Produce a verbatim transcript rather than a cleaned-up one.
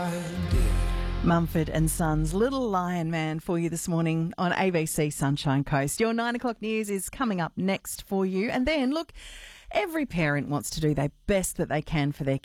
Mumford and Sons, Little Lion Man for you this morning on A B C Sunshine Coast. Your nine o'clock news is coming up next for you. And then, look, every parent wants to do their best that they can for their